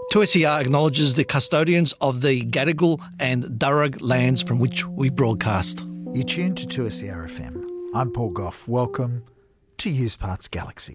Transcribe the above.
2SER acknowledges the custodians of the Gadigal and Darug lands from which we broadcast. You tune to 2SER FM. I'm Paul Gough. Welcome to Use Parts Galaxy.